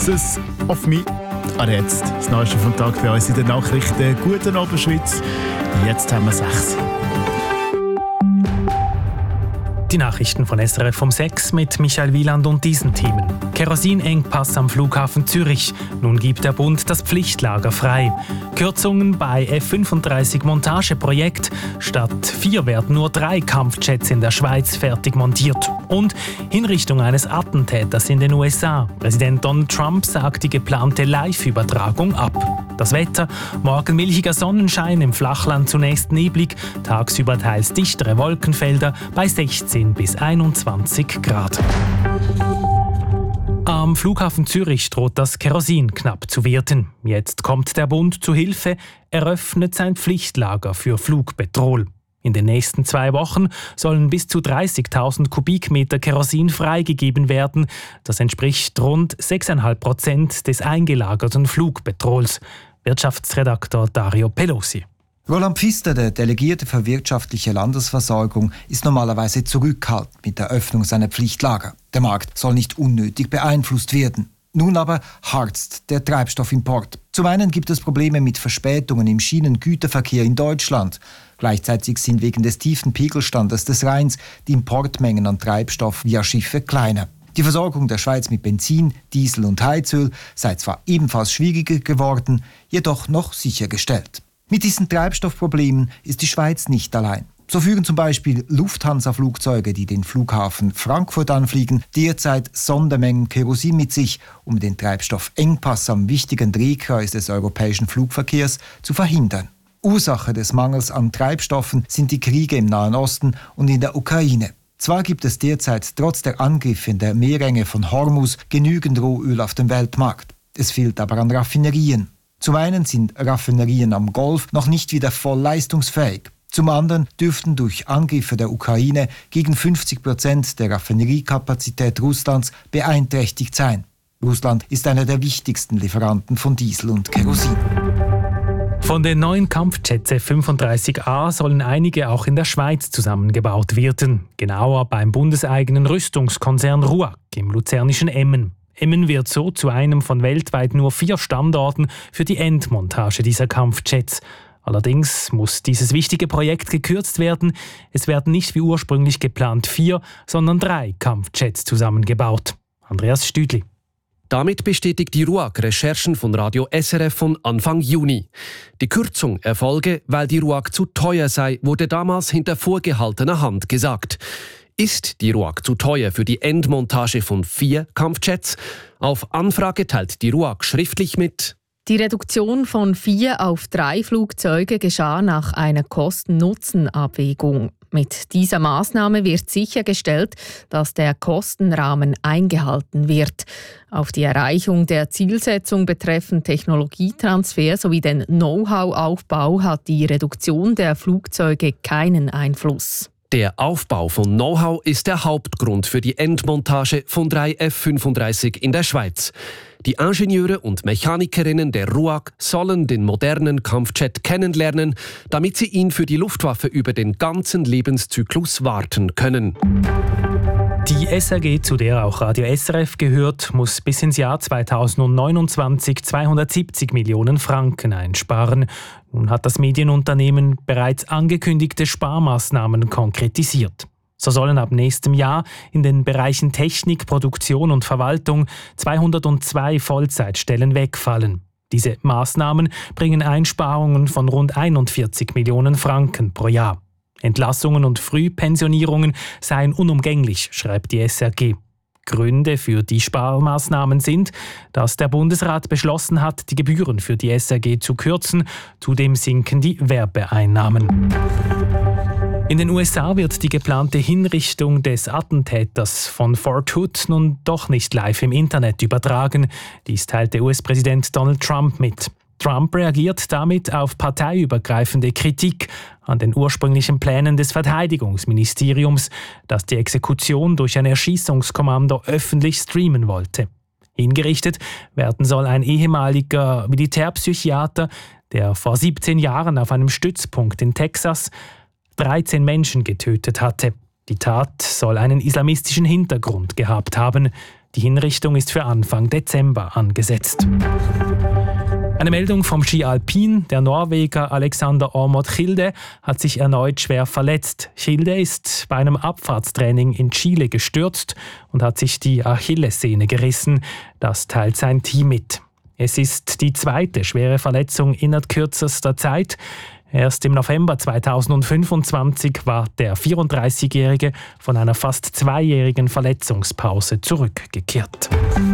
Das auf mich. Jetzt das Neueste vom Tag bei uns in den Nachrichten. Guten Abend, Schweiz. Jetzt haben wir 6. Die Nachrichten von SRF vom 6 mit Michael Wieland und diesen Themen. Kerosinengpass am Flughafen Zürich. Nun gibt der Bund das Pflichtlager frei. Kürzungen bei F-35-Montageprojekt. Statt 4 werden nur 3 Kampfjets in der Schweiz fertig montiert. Und Hinrichtung eines Attentäters in den USA. Präsident Donald Trump sagt die geplante Live-Übertragung ab. Das Wetter: morgen milchiger Sonnenschein, im Flachland zunächst neblig, tagsüber teils dichtere Wolkenfelder bei 16 bis 21 Grad. Am Flughafen Zürich droht das Kerosin knapp zu werden. Jetzt kommt der Bund zu Hilfe, eröffnet sein Pflichtlager für Flugpetrol. In den nächsten 2 Wochen sollen bis zu 30.000 Kubikmeter Kerosin freigegeben werden. Das entspricht rund 6,5% des eingelagerten Flugpetrols. Wirtschaftsredaktor Dario Pelosi. Roland Pfister, der Delegierte für wirtschaftliche Landesversorgung, ist normalerweise zurückhaltend mit der Öffnung seiner Pflichtlager. Der Markt soll nicht unnötig beeinflusst werden. Nun aber harzt der Treibstoffimport. Zum einen gibt es Probleme mit Verspätungen im Schienengüterverkehr in Deutschland. Gleichzeitig sind wegen des tiefen Pegelstandes des Rheins die Importmengen an Treibstoff via Schiffe kleiner. Die Versorgung der Schweiz mit Benzin, Diesel und Heizöl sei zwar ebenfalls schwieriger geworden, jedoch noch sichergestellt. Mit diesen Treibstoffproblemen ist die Schweiz nicht allein. So führen zum Beispiel Lufthansa-Flugzeuge, die den Flughafen Frankfurt anfliegen, derzeit Sondermengen Kerosin mit sich, um den Treibstoffengpass am wichtigen Drehkreuz des europäischen Flugverkehrs zu verhindern. Ursache des Mangels an Treibstoffen sind die Kriege im Nahen Osten und in der Ukraine. Zwar gibt es derzeit trotz der Angriffe in der Meerenge von Hormuz genügend Rohöl auf dem Weltmarkt. Es fehlt aber an Raffinerien. Zum einen sind Raffinerien am Golf noch nicht wieder voll leistungsfähig. Zum anderen dürften durch Angriffe der Ukraine gegen 50% der Raffineriekapazität Russlands beeinträchtigt sein. Russland ist einer der wichtigsten Lieferanten von Diesel und Kerosin. Von den neuen Kampfjets F-35A sollen einige auch in der Schweiz zusammengebaut werden. Genauer beim bundeseigenen Rüstungskonzern RUAG im luzernischen Emmen. Emmen wird so zu einem von weltweit nur 4 Standorten für die Endmontage dieser Kampfjets. Allerdings muss dieses wichtige Projekt gekürzt werden. Es werden nicht wie ursprünglich geplant 4, sondern 3 Kampfjets zusammengebaut. Andreas Stüdli. Damit bestätigt die RUAG Recherchen von Radio SRF von Anfang Juni. Die Kürzung erfolge, weil die RUAG zu teuer sei, wurde damals hinter vorgehaltener Hand gesagt. Ist die RUAG zu teuer für die Endmontage von 4 Kampfjets? Auf Anfrage teilt die RUAG schriftlich mit: Die Reduktion von 4 auf 3 Flugzeuge geschah nach einer Kosten-Nutzen-Abwägung. Mit dieser Maßnahme wird sichergestellt, dass der Kostenrahmen eingehalten wird. Auf die Erreichung der Zielsetzung betreffend Technologietransfer sowie den Know-how-Aufbau hat die Reduktion der Flugzeuge keinen Einfluss. Der Aufbau von Know-how ist der Hauptgrund für die Endmontage von 3 F-35 in der Schweiz. Die Ingenieure und Mechanikerinnen der RUAG sollen den modernen Kampfjet kennenlernen, damit sie ihn für die Luftwaffe über den ganzen Lebenszyklus warten können. Die SRG, zu der auch Radio SRF gehört, muss bis ins Jahr 2029 270 Millionen Franken einsparen. Nun hat das Medienunternehmen bereits angekündigte Sparmaßnahmen konkretisiert. So sollen ab nächstem Jahr in den Bereichen Technik, Produktion und Verwaltung 202 Vollzeitstellen wegfallen. Diese Maßnahmen bringen Einsparungen von rund 41 Millionen Franken pro Jahr. Entlassungen und Frühpensionierungen seien unumgänglich, schreibt die SRG. Gründe für die Sparmaßnahmen sind, dass der Bundesrat beschlossen hat, die Gebühren für die SRG zu kürzen. Zudem sinken die Werbeeinnahmen. In den USA wird die geplante Hinrichtung des Attentäters von Fort Hood nun doch nicht live im Internet übertragen. Dies teilte US-Präsident Donald Trump mit. Trump reagiert damit auf parteiübergreifende Kritik an den ursprünglichen Plänen des Verteidigungsministeriums, das die Exekution durch ein Erschießungskommando öffentlich streamen wollte. Hingerichtet werden soll ein ehemaliger Militärpsychiater, der vor 17 Jahren auf einem Stützpunkt in Texas 13 Menschen getötet hatte. Die Tat soll einen islamistischen Hintergrund gehabt haben. Die Hinrichtung ist für Anfang Dezember angesetzt. Eine Meldung vom Ski Alpin. Der Norweger Alexander Aamodt Kilde hat sich erneut schwer verletzt. Kilde ist bei einem Abfahrtstraining in Chile gestürzt und hat sich die Achillessehne gerissen. Das teilt sein Team mit. Es ist die zweite schwere Verletzung innerhalb kürzester Zeit. Erst im November 2025 war der 34-Jährige von einer fast zweijährigen Verletzungspause zurückgekehrt.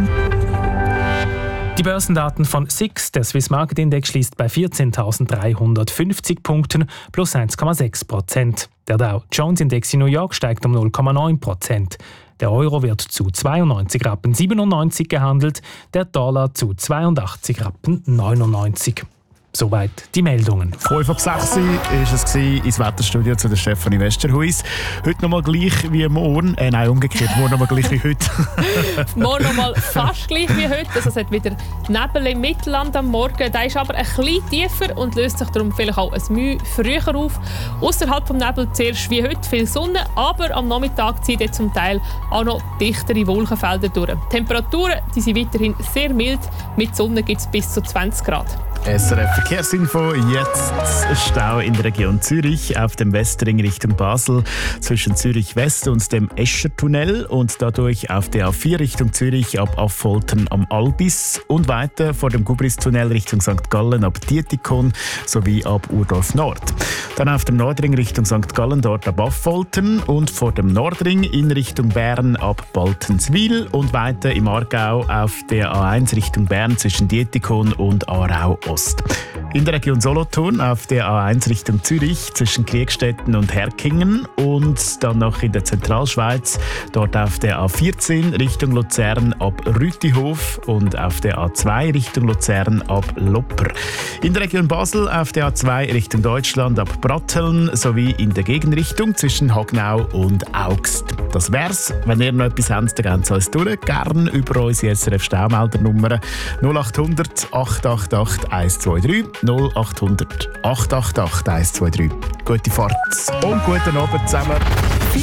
Die Börsendaten von SIX, der Swiss Market Index, schließt bei 14.350 Punkten plus 1,6%. Der Dow Jones Index in New York steigt um 0,9%. Der Euro wird zu 92,97 Rappen gehandelt, der Dollar zu 82,99 Rappen. Soweit die Meldungen. 5 ab 6 war es ins Wetterstudio zu der Stefanie Westerhuis. Heute nochmal gleich wie morgen. Nein, umgekehrt. Morgen nochmal gleich wie heute. Morgen nochmal fast gleich wie heute. Also es hat wieder Nebel im Mittelland am Morgen. Der ist aber ein bisschen tiefer und löst sich darum vielleicht auch ein Mühe früher auf. Außerhalb vom Nebel zuerst wie heute viel Sonne, aber am Nachmittag zieht jetzt zum Teil auch noch dichtere Wolkenfelder durch. Die Temperaturen die sind weiterhin sehr mild. Mit Sonne gibt es bis zu 20 Grad. SRF Verkehrsinfo, jetzt Stau in der Region Zürich auf dem Westring Richtung Basel zwischen Zürich West und dem Eschertunnel und dadurch auf der A4 Richtung Zürich ab Affoltern am Albis und weiter vor dem Gubristunnel Richtung St. Gallen ab Dietikon sowie ab Urdorf Nord. Dann auf dem Nordring Richtung St. Gallen dort ab Affoltern und vor dem Nordring in Richtung Bern ab Baltenswil und weiter im Aargau auf der A1 Richtung Bern zwischen Dietikon und Aarau Ost. In der Region Solothurn auf der A1 Richtung Zürich zwischen Kriegstetten und Herkingen und dann noch in der Zentralschweiz dort auf der A14 Richtung Luzern ab Rütihof und auf der A2 Richtung Luzern ab Lopper. In der Region Basel auf der A2 Richtung Deutschland ab Bratteln sowie in der Gegenrichtung zwischen Hagnau und Augst. Das wär's. Wenn ihr noch etwas habt, dann geht's alles durch. Gerne über unsere SRF Staumeldernummer 0800 888 123 0800 888 123. Gute Fahrt und guten Abend zusammen.